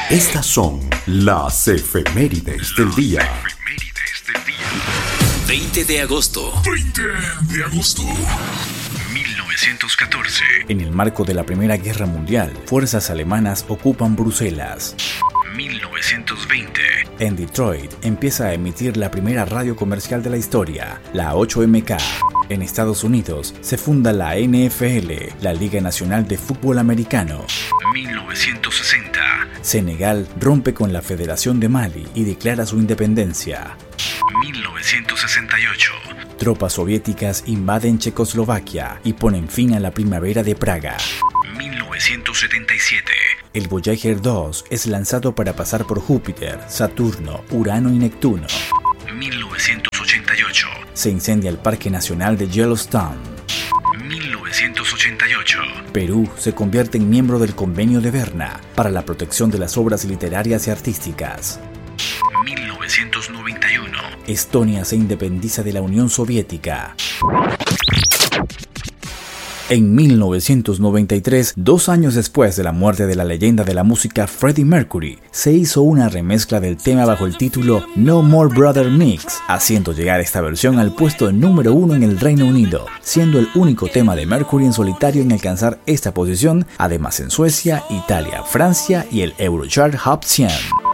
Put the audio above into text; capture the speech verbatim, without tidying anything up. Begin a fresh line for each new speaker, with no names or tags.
Estas son las efemérides del día.
veinte de agosto.
veinte de agosto.
mil novecientos catorce.
En el marco de la Primera Guerra Mundial, fuerzas alemanas ocupan Bruselas.
mil novecientos veinte.
En Detroit empieza a emitir la primera radio comercial de la historia, la ocho eme ka. En Estados Unidos se funda la ene efe ele, la Liga Nacional de Fútbol Americano.
mil novecientos sesenta.
Senegal rompe con la Federación de Mali y declara su independencia.
mil novecientos sesenta y ocho.
Tropas soviéticas invaden Checoslovaquia y ponen fin a la Primavera de Praga.
mil novecientos setenta y siete.
El Voyager dos es lanzado para pasar por Júpiter, Saturno, Urano y Neptuno.
mil novecientos ochenta y ocho.
Se incendia el Parque Nacional de Yellowstone.
mil novecientos ochenta y ocho.
Perú se convierte en miembro del Convenio de Berna para la protección de las obras literarias y artísticas.
mil novecientos noventa y uno.
Estonia se independiza de la Unión Soviética. En mil novecientos noventa y tres, dos años después de la muerte de la leyenda de la música Freddie Mercury, se hizo una remezcla del tema bajo el título No More Brother Mix, haciendo llegar esta versión al puesto número uno en el Reino Unido, siendo el único tema de Mercury en solitario en alcanzar esta posición, además en Suecia, Italia, Francia y el Eurochart Hot cien.